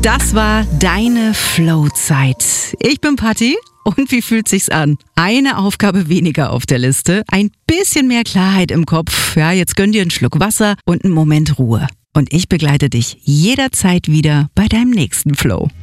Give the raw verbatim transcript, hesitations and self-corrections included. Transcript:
Das war deine Flow-Zeit. Ich bin Patti. Und wie fühlt sich's an? Eine Aufgabe weniger auf der Liste, ein bisschen mehr Klarheit im Kopf. Ja, jetzt gönn dir einen Schluck Wasser und einen Moment Ruhe. Und ich begleite dich jederzeit wieder bei deinem nächsten Flow.